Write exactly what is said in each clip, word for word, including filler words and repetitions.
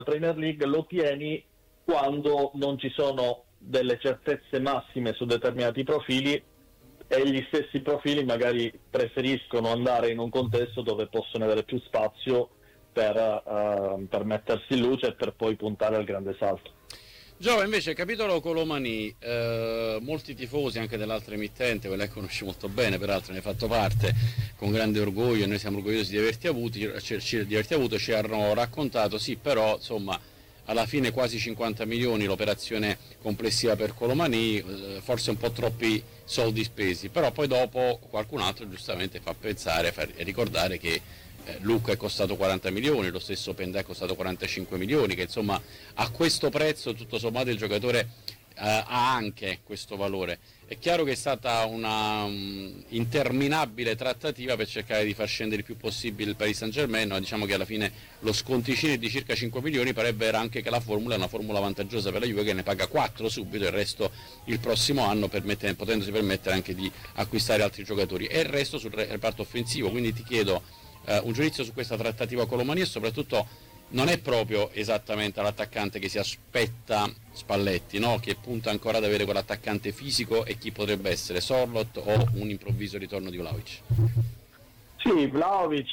Premier League lo tieni quando non ci sono delle certezze massime su determinati profili e gli stessi profili magari preferiscono andare in un contesto dove possono avere più spazio per, uh, per mettersi in luce e per poi puntare al grande salto. Giova, invece, capitolo Colomani, eh, molti tifosi anche dell'altra emittente, quella che conosci molto bene, peraltro ne hai fatto parte con grande orgoglio, e noi siamo orgogliosi di averti avuti, di averti avuto, ci hanno raccontato, sì, però insomma alla fine quasi cinquanta milioni l'operazione complessiva per Colomani, eh, forse un po' troppi soldi spesi, però poi dopo qualcun altro giustamente fa pensare e ricordare che Eh, Luca è costato quaranta milioni, lo stesso Pendà è costato quarantacinque milioni, che insomma a questo prezzo tutto sommato il giocatore eh, ha anche questo valore. È chiaro che è stata una um, interminabile trattativa per cercare di far scendere il più possibile il Paris Saint-Germain, ma diciamo che alla fine lo sconticino di circa cinque milioni parebbe anche che la formula è una formula vantaggiosa per la Juve, che ne paga quattro subito e il resto il prossimo anno, potendosi permettere anche di acquistare altri giocatori, e il resto sul reparto offensivo. Quindi ti chiedo Uh, un giudizio su questa trattativa Colomani, e soprattutto non è proprio esattamente l'attaccante che si aspetta Spalletti, no? Che punta ancora ad avere quell'attaccante fisico, e chi potrebbe essere, Sorloth o un improvviso ritorno di Vlahovic? Sì, Vlahovic,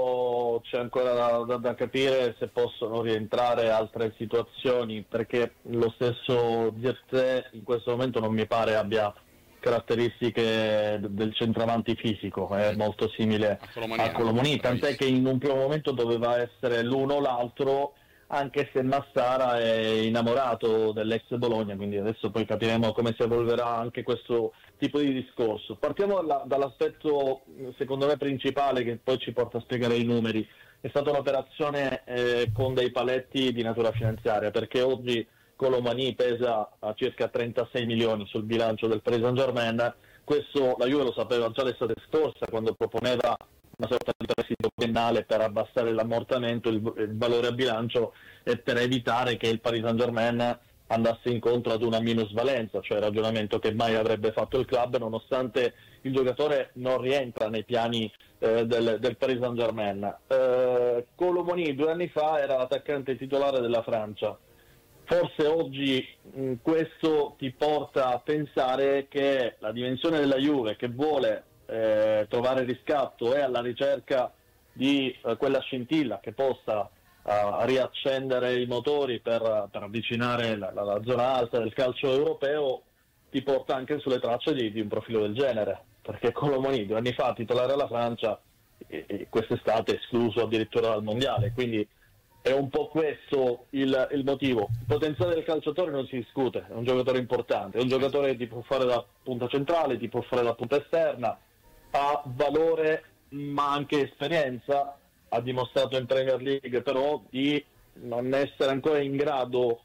oh, c'è ancora da, da, da capire se possono rientrare altre situazioni, perché lo stesso Zirkzee in questo momento non mi pare abbia caratteristiche del centravanti fisico, è molto simile a Colomani, tant'è che in un primo momento doveva essere l'uno o l'altro, anche se Massara è innamorato dell'ex Bologna, quindi adesso poi capiremo come si evolverà anche questo tipo di discorso. Partiamo dalla, dall'aspetto secondo me principale, che poi ci porta a spiegare i numeri. È stata un'operazione eh, con dei paletti di natura finanziaria, perché oggi Colomani pesa a circa trentasei milioni sul bilancio del Paris Saint-Germain. Questo la Juve lo sapeva già l'estate scorsa, quando proponeva una sorta di prestito biennale per abbassare l'ammortamento, il, il valore a bilancio, e per evitare che il Paris Saint-Germain andasse incontro ad una minusvalenza, cioè ragionamento che mai avrebbe fatto il club, nonostante il giocatore non rientra nei piani eh, del, del Paris Saint-Germain. Eh, Colomani due anni fa era l'attaccante titolare della Francia. Forse oggi mh, questo ti porta a pensare che la dimensione della Juve, che vuole eh, trovare riscatto, è alla ricerca di eh, quella scintilla che possa uh, riaccendere i motori per, per avvicinare la, la, la zona alta del calcio europeo, ti porta anche sulle tracce di, di un profilo del genere, perché Colomani due anni fa titolare alla Francia e, e quest'estate escluso addirittura dal mondiale, quindi è un po' questo il, il motivo. Il potenziale del calciatore non si discute, è un giocatore importante, è un giocatore che ti può fare da punta centrale, ti può fare da punta esterna, ha valore ma anche esperienza, ha dimostrato in Premier League però di non essere ancora in grado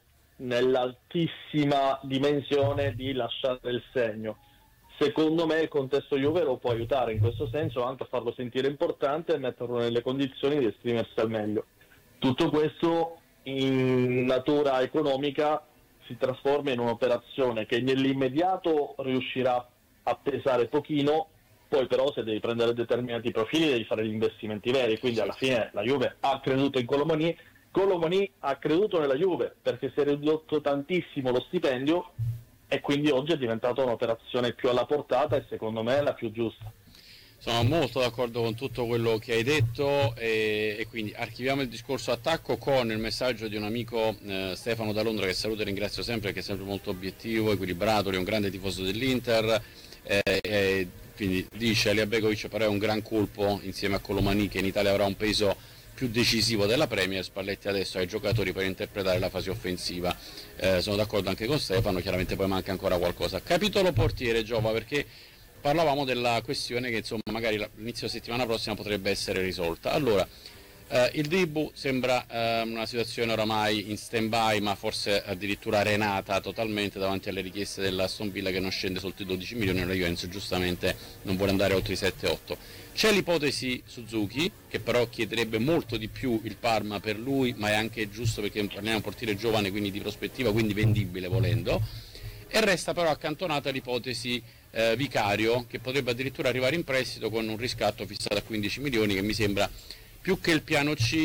nell'altissima dimensione di lasciare il segno. Secondo me il contesto Juve lo può aiutare in questo senso, anche a farlo sentire importante e metterlo nelle condizioni di esprimersi al meglio. Tutto questo in natura economica si trasforma in un'operazione che nell'immediato riuscirà a pesare pochino, poi però se devi prendere determinati profili devi fare gli investimenti veri, quindi alla fine la Juve ha creduto in Colomani, Colomani ha creduto nella Juve perché si è ridotto tantissimo lo stipendio e quindi oggi è diventata un'operazione più alla portata e secondo me la più giusta. Sono molto d'accordo con tutto quello che hai detto e, e quindi archiviamo il discorso attacco con il messaggio di un amico eh, Stefano da Londra, che saluto e ringrazio sempre, che è sempre molto obiettivo, equilibrato, è un grande tifoso dell'Inter, eh, eh, quindi dice: Elia Begovic però è un gran colpo insieme a Colomani, che in Italia avrà un peso più decisivo della Premier. Spalletti adesso ha i giocatori per interpretare la fase offensiva. Eh, sono d'accordo anche con Stefano, chiaramente poi manca ancora qualcosa. Capitolo portiere, Giova, perché parlavamo della questione che insomma magari l'inizio settimana prossima potrebbe essere risolta. Allora, eh, il Dibu sembra eh, una situazione oramai in stand-by, ma forse addirittura arenata totalmente davanti alle richieste dell'Aston Villa, che non scende sotto i dodici milioni, e la Juventus giustamente non vuole andare oltre i sette otto. C'è l'ipotesi Suzuki, che però chiederebbe molto di più il Parma per lui, ma è anche giusto perché parliamo di un portiere giovane, quindi di prospettiva, quindi vendibile volendo. E resta però accantonata l'ipotesi eh, Vicario, che potrebbe addirittura arrivare in prestito con un riscatto fissato a quindici milioni, che mi sembra più che il piano C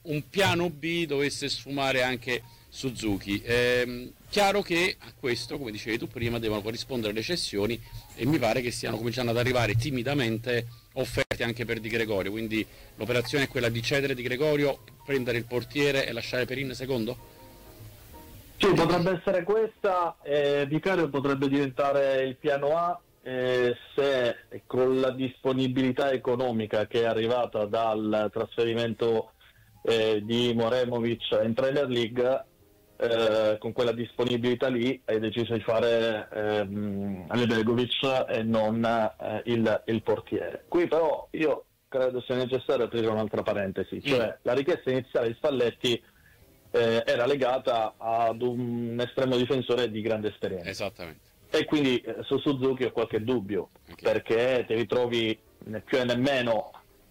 un piano B dovesse sfumare anche Suzuki. Eh, chiaro che a questo, come dicevi tu prima, devono corrispondere le cessioni e mi pare che stiano cominciando ad arrivare timidamente offerte anche per Di Gregorio, quindi l'operazione è quella di cedere Di Gregorio, prendere il portiere e lasciare Perin secondo? Sì, potrebbe essere questa, eh, Vicario potrebbe diventare il piano A eh, se con la disponibilità economica che è arrivata dal trasferimento eh, di Moremovic in Premier League, eh, con quella disponibilità lì hai deciso di fare ehm, Begovic e non eh, il, il portiere. Qui però io credo sia necessario aprire un'altra parentesi, cioè mm. la richiesta iniziale di Spalletti eh, era legata ad un estremo difensore di grande esperienza. Esattamente. E quindi eh, su Suzuki ho qualche dubbio, okay. perché ti ritrovi né più e nemmeno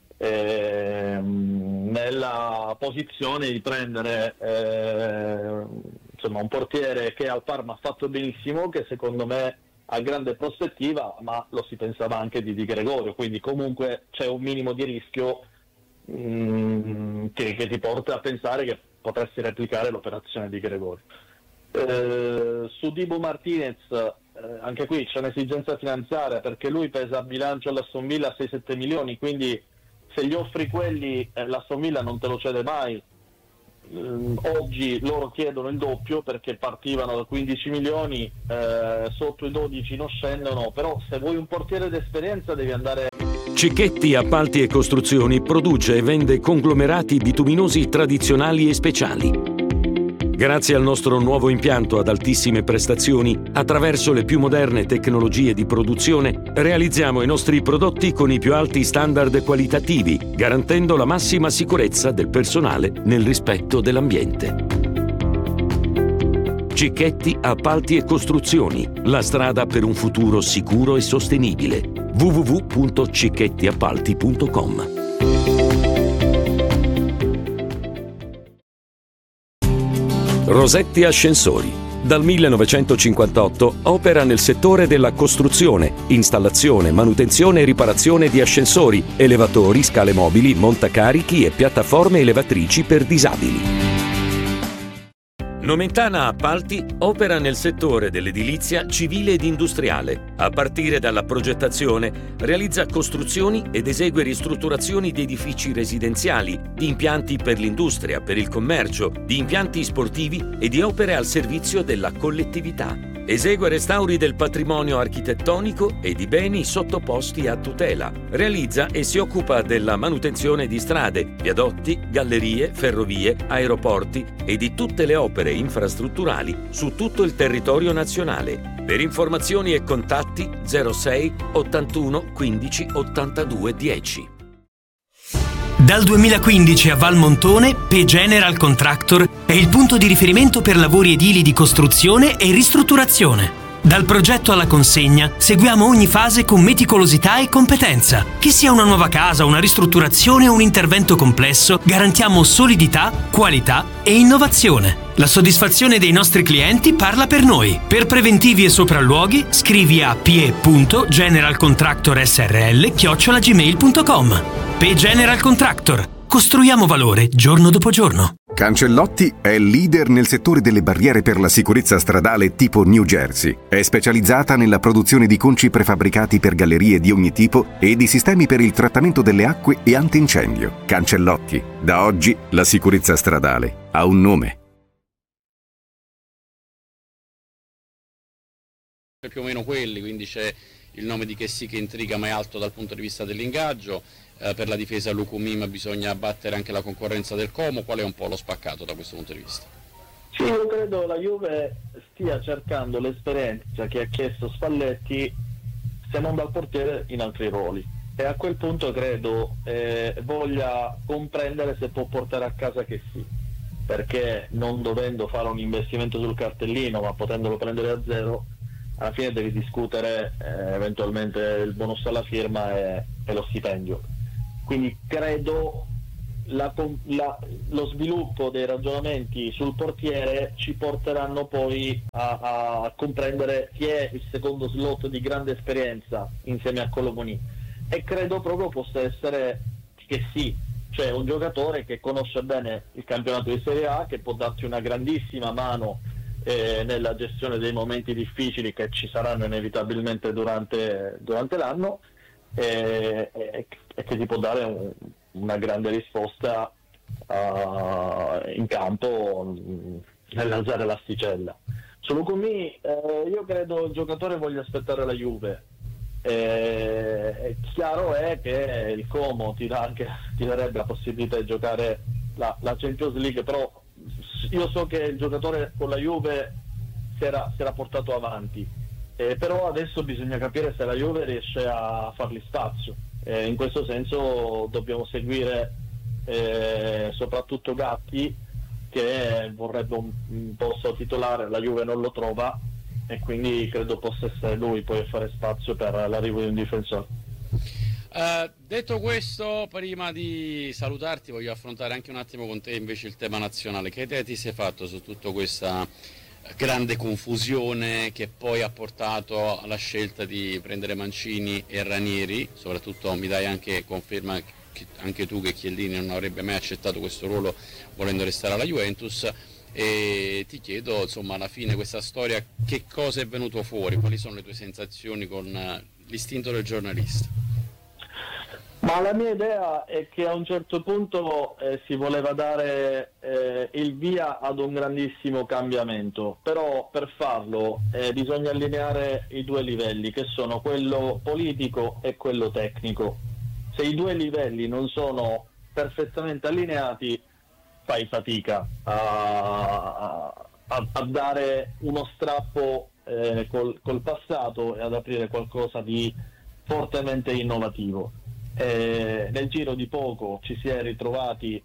eh, nella posizione di prendere eh, insomma un portiere che al Parma ha fatto benissimo, che secondo me ha grande prospettiva, ma lo si pensava anche di Di Gregorio, quindi comunque c'è un minimo di rischio mh, che, che ti porta a pensare che potresti replicare l'operazione di Gregorio. Eh, su Dibu Martinez eh, anche qui c'è un'esigenza finanziaria, perché lui pesa a bilancio all'Aston Villa sei sette milioni, quindi se gli offri quelli eh, l'Aston Villa non te lo cede mai. Eh, oggi loro chiedono il doppio perché partivano da quindici milioni, eh, sotto i dodici non scendono, però se vuoi un portiere d'esperienza devi andare. Cicchetti Appalti e Costruzioni produce e vende conglomerati bituminosi tradizionali e speciali. Grazie al nostro nuovo impianto ad altissime prestazioni, attraverso le più moderne tecnologie di produzione, realizziamo i nostri prodotti con i più alti standard qualitativi, garantendo la massima sicurezza del personale nel rispetto dell'ambiente. Cicchetti Appalti e Costruzioni, la strada per un futuro sicuro e sostenibile. w w w punto cicchetti appalti punto com. Rosetti Ascensori. Dal millenovecentocinquantotto opera nel settore della costruzione, installazione, manutenzione e riparazione di ascensori, elevatori, scale mobili, montacarichi e piattaforme elevatrici per disabili. Nomentana Appalti opera nel settore dell'edilizia civile ed industriale. A partire dalla progettazione, realizza costruzioni ed esegue ristrutturazioni di edifici residenziali, di impianti per l'industria, per il commercio, di impianti sportivi e di opere al servizio della collettività. Esegue restauri del patrimonio architettonico e di beni sottoposti a tutela. Realizza e si occupa della manutenzione di strade, viadotti, gallerie, ferrovie, aeroporti e di tutte le opere infrastrutturali su tutto il territorio nazionale. Per informazioni e contatti zero sei ottantuno quindici ottantadue dieci. Dal duemilaquindici a Valmontone, P General Contractor è il punto di riferimento per lavori edili di costruzione e ristrutturazione. Dal progetto alla consegna seguiamo ogni fase con meticolosità e competenza. Che sia una nuova casa, una ristrutturazione o un intervento complesso, garantiamo solidità, qualità e innovazione. La soddisfazione dei nostri clienti parla per noi. Per preventivi e sopralluoghi scrivi a p e punto general contractor s r l chiocciola gmail punto com. P General Contractor. Costruiamo valore giorno dopo giorno. Cancellotti è leader nel settore delle barriere per la sicurezza stradale tipo New Jersey. È specializzata nella produzione di conci prefabbricati per gallerie di ogni tipo e di sistemi per il trattamento delle acque e antincendio. Cancellotti. Da oggi la sicurezza stradale ha un nome. Più o meno quelli, quindi c'è il nome di Chessy che intriga, ma è alto dal punto di vista dell'ingaggio. Eh, per la difesa Lucumima bisogna battere anche la concorrenza del Como. Qual è un po' lo spaccato da questo punto di vista? Sì, io credo la Juve stia cercando l'esperienza che ha chiesto Spalletti, se non dal portiere, in altri ruoli, e a quel punto credo eh, voglia comprendere se può portare a casa Chessy, perché non dovendo fare un investimento sul cartellino ma potendolo prendere a zero, alla fine devi discutere eh, eventualmente il bonus alla firma e, e lo stipendio. Quindi credo la, la, lo sviluppo dei ragionamenti sul portiere ci porteranno poi a, a comprendere chi è il secondo slot di grande esperienza insieme a Colomoni, e credo proprio possa essere che sì, cioè un giocatore che conosce bene il campionato di Serie A, che può darti una grandissima mano eh, nella gestione dei momenti difficili che ci saranno inevitabilmente durante, durante l'anno, e, e, e che ti può dare un, una grande risposta uh, in campo mh, nell'alzare l'asticella. Su Lukumi eh, io credo il giocatore voglia aspettare la Juve. Eh, è chiaro è che il Como ti, dà anche, ti darebbe la possibilità di giocare la, la Champions League, però io so che il giocatore con la Juve si era, si era portato avanti, eh, però adesso bisogna capire se la Juve riesce a fargli spazio, eh, in questo senso dobbiamo seguire eh, soprattutto Gatti, che vorrebbe un, un posto titolare, la Juve non lo trova, e quindi credo possa essere lui poi a fare spazio per l'arrivo di un difensore. Uh, detto questo, prima di salutarti voglio affrontare anche un attimo con te invece il tema nazionale. Che idea ti sei fatto su tutta questa grande confusione che poi ha portato alla scelta di prendere Mancini e Ranieri? Soprattutto mi dai anche conferma che anche tu che Chiellini non avrebbe mai accettato questo ruolo volendo restare alla Juventus. E ti chiedo, insomma, alla fine questa storia, che cosa è venuto fuori? Quali sono le tue sensazioni con l'istinto del giornalista? Ma la mia idea è che a un certo punto eh, si voleva dare eh, il via ad un grandissimo cambiamento, però per farlo eh, bisogna allineare i due livelli, che sono quello politico e quello tecnico. Se i due livelli non sono perfettamente allineati, fai fatica a, a, a dare uno strappo eh, col, col passato e ad aprire qualcosa di fortemente innovativo. Eh, nel giro di poco ci si è ritrovati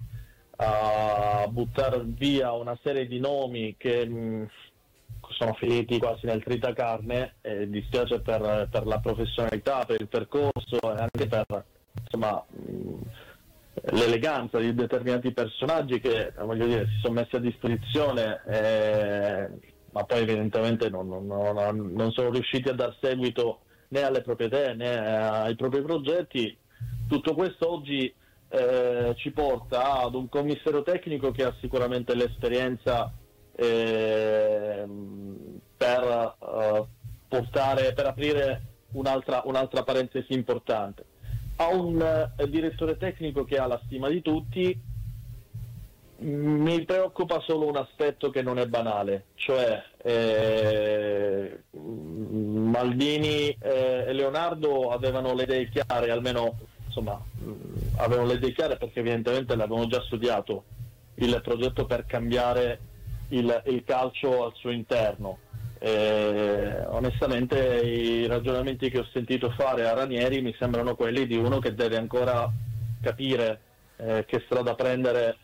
a buttare via una serie di nomi che mh, sono finiti quasi nel tritacarne, e dispiace per, per la professionalità, per il percorso e anche per, insomma, mh, l'eleganza di determinati personaggi che, voglio dire, si sono messi a disposizione, eh, ma poi evidentemente non, non, non, non sono riusciti a dar seguito né alle proprietà né ai propri progetti. Tutto questo oggi eh, ci porta ad un commissario tecnico che ha sicuramente l'esperienza eh, per eh, portare, per aprire un'altra, un'altra parentesi importante. Ha un eh, direttore tecnico che ha la stima di tutti. Mi preoccupa solo un aspetto che non è banale, cioè eh, Maldini eh, e Leonardo avevano le idee chiare, almeno insomma avevano le idee chiare perché evidentemente l'avevano già studiato il progetto per cambiare il, il calcio al suo interno. Eh, onestamente i ragionamenti che ho sentito fare a Ranieri mi sembrano quelli di uno che deve ancora capire eh, che strada prendere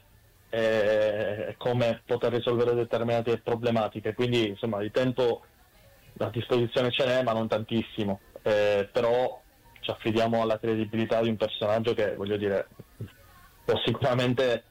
e come poter risolvere determinate problematiche, quindi insomma di tempo a disposizione ce n'è ma non tantissimo, eh, però ci affidiamo alla credibilità di un personaggio che, voglio dire, può sicuramente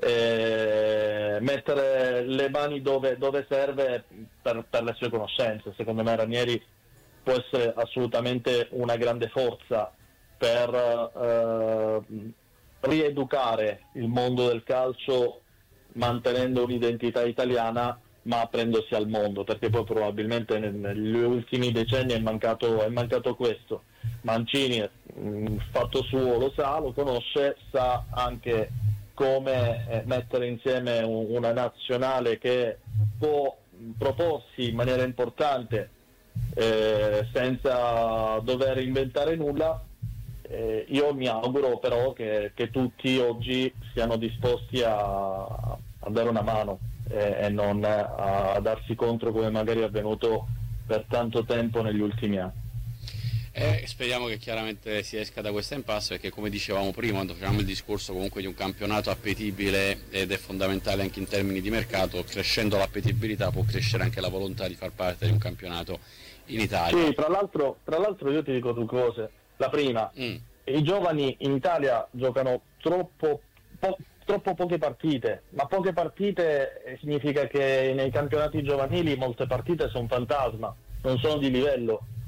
eh, mettere le mani dove, dove serve per, per le sue conoscenze. Secondo me Ranieri può essere assolutamente una grande forza per eh, rieducare il mondo del calcio mantenendo un'identità italiana ma aprendosi al mondo, perché poi probabilmente negli ultimi decenni è mancato, è mancato questo. Mancini, mh, fatto suo, lo sa, lo conosce, sa anche come eh, mettere insieme un, una nazionale che può proporsi in maniera importante eh, senza dover inventare nulla. Eh, io mi auguro però che, che tutti oggi siano disposti a, a dare una mano eh, e non a, a darsi contro come magari è avvenuto per tanto tempo negli ultimi anni. Eh, speriamo che chiaramente si esca da questa impasse, perché come dicevamo prima, quando facciamo il discorso comunque di un campionato appetibile ed è fondamentale anche in termini di mercato, crescendo l'appetibilità può crescere anche la volontà di far parte di un campionato in Italia. Sì, tra l'altro, tra l'altro io ti dico due cose. La prima, mm. i giovani in Italia giocano troppo, po- troppo poche partite, ma poche partite significa che nei campionati giovanili molte partite sono fantasma, non sono di livello.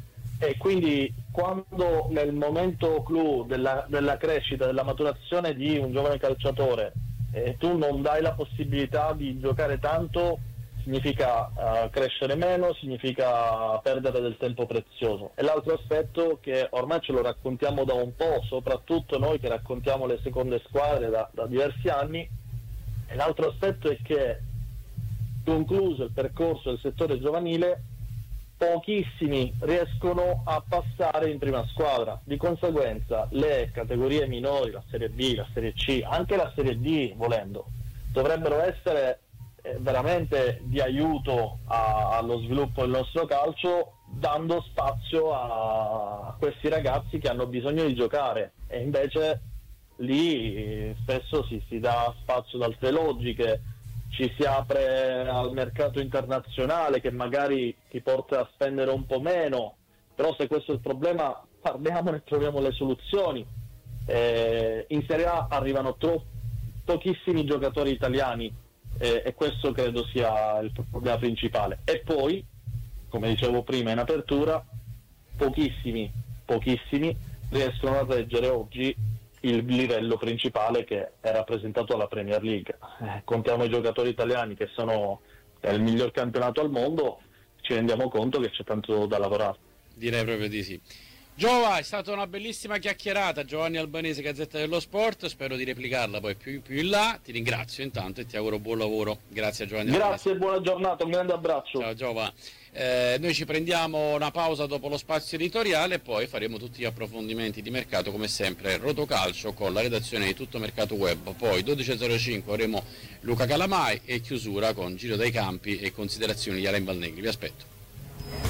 e quindi quando nel momento clou della, della crescita, della maturazione di un giovane calciatore, eh, tu non dai la possibilità di giocare tanto, significa uh, crescere meno, significa perdere del tempo prezioso. E l'altro aspetto che ormai ce lo raccontiamo da un po', soprattutto noi che raccontiamo le seconde squadre da, da diversi anni, e l'altro aspetto è che concluso il percorso del settore giovanile, pochissimi riescono a passare in prima squadra. Di conseguenza le categorie minori, la Serie B, la Serie C, anche la Serie D volendo, dovrebbero essere eh, veramente di aiuto a, allo sviluppo del nostro calcio, dando spazio a questi ragazzi che hanno bisogno di giocare, e invece lì eh, spesso si, si dà spazio ad altre logiche, ci si apre al mercato internazionale che magari ti porta a spendere un po' meno, però se questo è il problema parliamone e troviamo le soluzioni. Eh, in Serie A arrivano troppo, pochissimi giocatori italiani eh, e questo credo sia il problema principale. E poi, come dicevo prima in apertura, pochissimi, pochissimi riescono a reggere oggi il livello principale che è rappresentato dalla Premier League. Eh, contiamo i giocatori italiani che sono il miglior campionato al mondo, ci rendiamo conto che c'è tanto da lavorare. Direi proprio di sì. Giova, è stata una bellissima chiacchierata. Giovanni Albanese, Gazzetta dello Sport, spero di replicarla poi più, più in là. Ti ringrazio intanto e ti auguro buon lavoro. Grazie Giovanni Grazie Albanese. e buona giornata, un grande abbraccio. Ciao Giova. Eh, noi ci prendiamo una pausa dopo lo spazio editoriale e poi faremo tutti gli approfondimenti di mercato come sempre Rotocalcio con la redazione di Tutto Mercato Web. Poi dodici e zero cinque avremo Luca Calamai e chiusura con Giro dai Campi e considerazioni di Alain Valnegri. Vi aspetto.